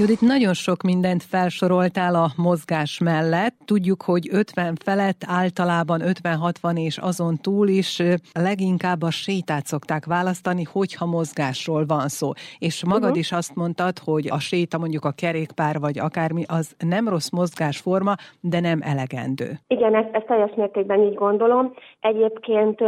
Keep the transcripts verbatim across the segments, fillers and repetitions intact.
Judit, nagyon sok mindent felsoroltál a mozgás mellett. Tudjuk, hogy ötven felett, általában ötven-hatvan és azon túl is leginkább a sétát szokták választani, hogyha mozgásról van szó. És magad uh-huh. is azt mondtad, hogy a séta, mondjuk a kerékpár vagy akármi, az nem rossz mozgásforma, de nem elegendő. Igen, ezt, ezt teljes mértékben így gondolom. Egyébként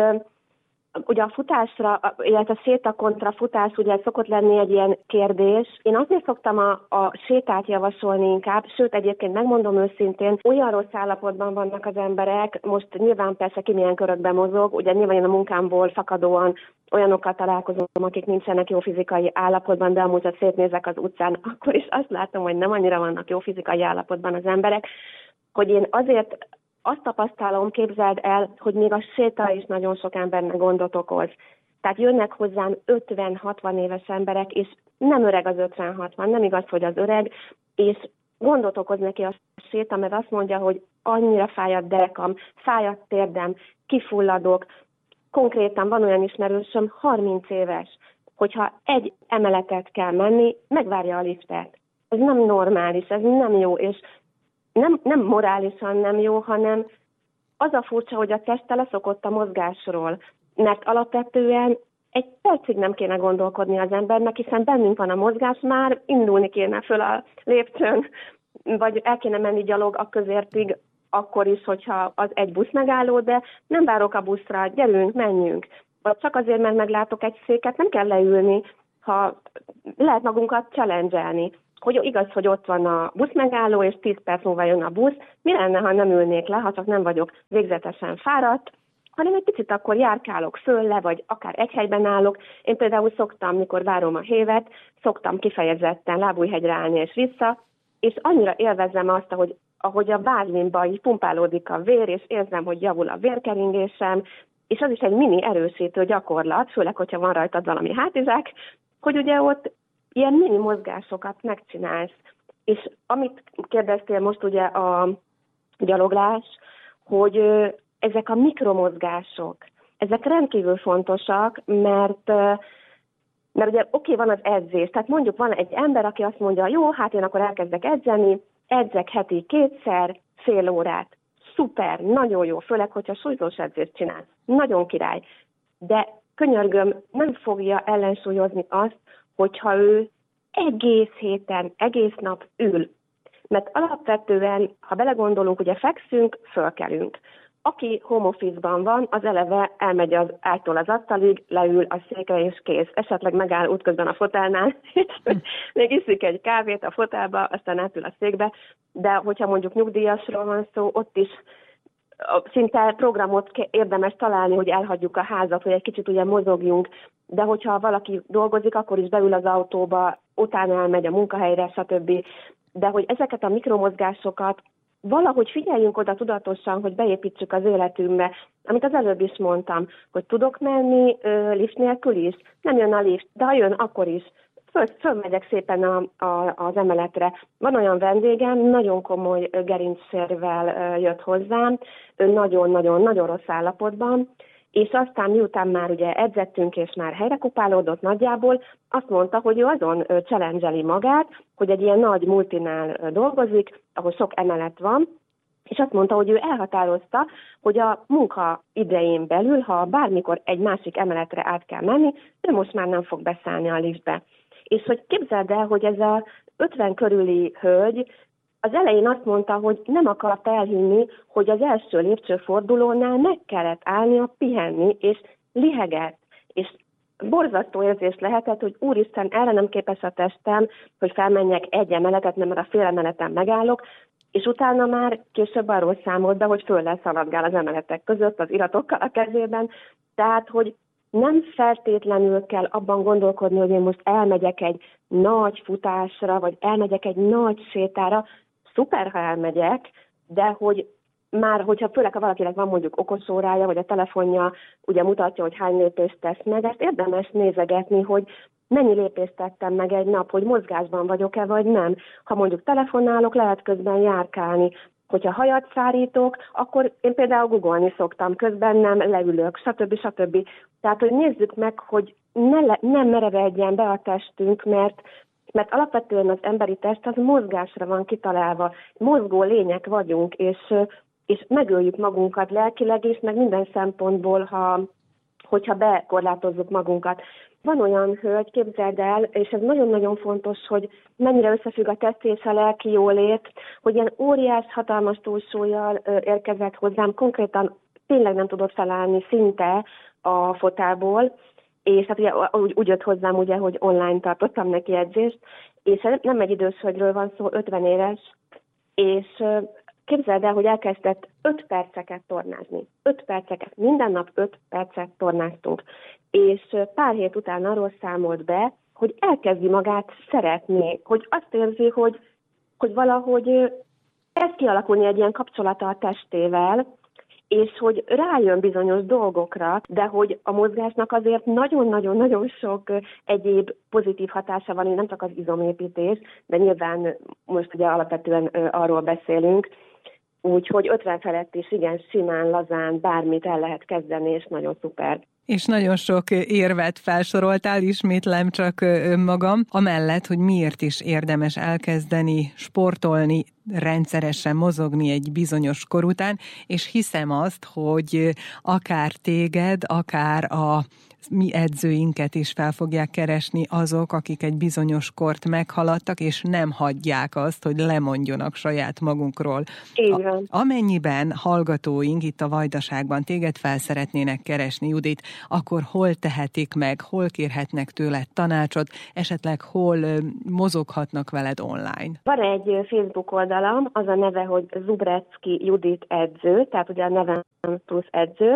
ugye a futásra, illetve a séta kontra futás, ugye szokott lenni egy ilyen kérdés. Én azért szoktam a, a sétát javasolni inkább, sőt egyébként megmondom őszintén, olyan rossz állapotban vannak az emberek, most nyilván persze ki milyen körökben mozog, ugye nyilván én a munkámból fakadóan olyanokkal találkozom, akik nincsenek jó fizikai állapotban, de amúgy, ha szétnézek az utcán, akkor is azt látom, hogy nem annyira vannak jó fizikai állapotban az emberek, hogy én azért azt tapasztalom, képzeld el, hogy még a séta is nagyon sok embernek gondot okoz. Tehát jönnek hozzám ötven-hatvan éves emberek, és nem öreg az ötven-hatvan, nem igaz, hogy az öreg, és gondot okoz neki a séta, mert azt mondja, hogy annyira fáj a derekam, fáj a térdem, kifulladok. Konkrétan van olyan ismerősöm, harminc éves, hogyha egy emeletet kell menni, megvárja a liftet. Ez nem normális, ez nem jó, és Nem, nem morálisan nem jó, hanem az a furcsa, hogy a teste leszokott a mozgásról, mert alapvetően egy percig nem kéne gondolkodni az embernek, hiszen bennünk van a mozgás, már indulni kéne föl a lépcsőn, vagy el kéne menni gyalog a közértig, akkor is, hogyha az egy busz megálló, de nem várok a buszra, gyerünk, menjünk. Vagy csak azért, mert meglátok egy széket, nem kell leülni, ha lehet magunkat challenge-elni. Hogy igaz, hogy ott van a buszmegálló, és tíz perc múlva jön a busz, mi lenne, ha nem ülnék le, ha csak nem vagyok végzetesen fáradt, hanem egy picit akkor járkálok föl le, vagy akár egy helyben állok. Én például szoktam, mikor várom a hévet, szoktam kifejezetten Lábújhegyre állni és vissza, és annyira élvezem azt, ahogy, ahogy a vázlimba így pumpálódik a vér, és érzem, hogy javul a vérkeringésem, és az is egy mini erősítő gyakorlat, főleg, hogyha van rajtad valami hátizsák, hogy ugye ott ilyen mini mozgásokat megcsinálsz. És amit kérdeztél most ugye a gyaloglás, hogy ezek a mikromozgások, ezek rendkívül fontosak, mert, mert ugye oké, van az edzés, tehát mondjuk van egy ember, aki azt mondja, jó, hát én akkor elkezdek edzeni, edzek heti kétszer, fél órát. Szuper, nagyon jó, főleg, hogyha súlyzós edzést csinálsz. Nagyon király. De könyörgöm, nem fogja ellensúlyozni azt, hogyha ő egész héten, egész nap ül. Mert alapvetően, ha belegondolunk, ugye fekszünk, fölkelünk. Aki home office-ban van, az eleve elmegy az ágytól az asztalig, leül a székre és kész. Esetleg megáll útközben a fotelnál, és még iszik egy kávét a fotelba, aztán átül a székbe. De hogyha mondjuk nyugdíjasról van szó, ott is szinte programot érdemes találni, hogy elhagyjuk a házat, hogy egy kicsit ugye mozogjunk, de hogyha valaki dolgozik, akkor is beül az autóba, utána elmegy a munkahelyre, stb. De hogy ezeket a mikromozgásokat valahogy figyeljünk oda tudatosan, hogy beépítsük az életünkbe. Amit az előbb is mondtam, hogy tudok menni ö, lift nélkül is, nem jön a lift, de ha jön, akkor is. Föl, fölmegyek szépen a, a, az emeletre. Van olyan vendégem, nagyon komoly gerincsérvel jött hozzám, nagyon-nagyon-nagyon rossz állapotban, és aztán miután már ugye edzettünk, és már helyrekupálódott nagyjából, azt mondta, hogy ő azon challenge-eli magát, hogy egy ilyen nagy multinál dolgozik, ahol sok emelet van, és azt mondta, hogy ő elhatározta, hogy a munka idején belül, ha bármikor egy másik emeletre át kell menni, ő most már nem fog beszállni a liftbe. És hogy képzeld el, hogy ez a ötven körüli hölgy az elején azt mondta, hogy nem akart elhinni, hogy az első lépcsőfordulónál meg kellett állnia pihenni, és lihegett. És borzasztó érzés lehetett, hogy úristen, erre nem képes a testem, hogy felmenjek egy emeletet, nem, mert a fél emeleten megállok, és utána már később arról számolt be, hogy föl leszaladgál az emeletek között az iratokkal a kezében. Tehát, hogy nem feltétlenül kell abban gondolkodni, hogy én most elmegyek egy nagy futásra, vagy elmegyek egy nagy sétára. Szuper, ha elmegyek, de hogy már, hogyha főleg, ha valakinek van mondjuk okosórája, vagy a telefonja ugye mutatja, hogy hány lépést tesz meg, ezt érdemes nézegetni, hogy mennyi lépést tettem meg egy nap, hogy mozgásban vagyok-e, vagy nem. Ha mondjuk telefonálok, lehet közben járkálni. Hogyha hajat szárítok, akkor én például googolni szoktam, közben nem leülök, stb. stb. Tehát, hogy nézzük meg, hogy ne, le, ne merevedjen be a testünk, mert Mert alapvetően az emberi test az mozgásra van kitalálva, mozgó lények vagyunk, és, és megöljük magunkat lelkileg is, meg minden szempontból, ha, hogyha bekorlátozzuk magunkat. Van olyan hölgy, képzeld el, és ez nagyon-nagyon fontos, hogy mennyire összefügg a test és a lelki jólét, hogy ilyen óriás, hatalmas túlsúllyal érkezett hozzám, konkrétan tényleg nem tudott felállni szinte a fotából, és hát ugye úgy, úgy jött hozzám, ugye, hogy online tartottam neki edzést, és nem egy idős hölgyről van szó, ötven éves, és képzeld el, hogy elkezdett öt perceket tornázni. öt perceket, minden nap öt percet tornáztunk. És pár hét után arról számolt be, hogy elkezdi magát szeretni, hogy azt érzi, hogy, hogy valahogy ez kialakulni egy ilyen kapcsolata a testével, és hogy rájön bizonyos dolgokra, de hogy a mozgásnak azért nagyon-nagyon-nagyon sok egyéb pozitív hatása van, nem csak az izomépítés, de nyilván most ugye alapvetően arról beszélünk, úgyhogy ötven felett is igen simán, lazán bármit el lehet kezdeni, és nagyon szuper. És nagyon sok érvet felsoroltál, ismétlem csak önmagam, amellett, hogy miért is érdemes elkezdeni sportolni, rendszeresen mozogni egy bizonyos kor után, és hiszem azt, hogy akár téged, akár a mi edzőinket is fel fogják keresni azok, akik egy bizonyos kort meghaladtak, és nem hagyják azt, hogy lemondjanak saját magunkról. Így van. A, amennyiben hallgatóink itt a Vajdaságban téged fel szeretnének keresni, Judit, akkor hol tehetik meg, hol kérhetnek tőled tanácsot, esetleg hol mozoghatnak veled online? Van egy Facebook oldalam, az a neve, hogy Zubrecki Judit edző, tehát ugye a nevem plusz edző,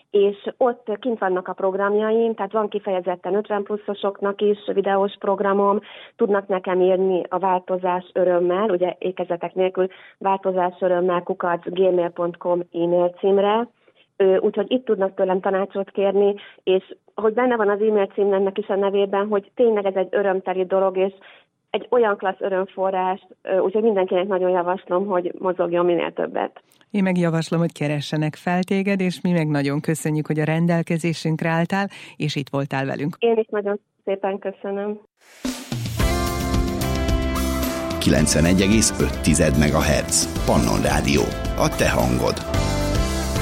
és ott kint vannak a programjaim, tehát van kifejezetten ötven pluszosoknak is videós programom, tudnak nekem írni a változás örömmel, ugye ékezetek nélkül változás örömmel kukac gmail pont com e-mail címre, úgyhogy itt tudnak tőlem tanácsot kérni, és hogy benne van az e-mail címnek is a nevében, hogy tényleg ez egy örömteli dolog, és egy olyan klassz örömforrás, úgyhogy mindenkinek nagyon javaslom, hogy mozogjon minél többet. Én meg javaslom, hogy keressenek fel téged, és mi meg nagyon köszönjük, hogy a rendelkezésünkre álltál, és itt voltál velünk. Én is nagyon szépen köszönöm. kilencvenegy egész öt megahertz Pannon Rádió. A te hangod.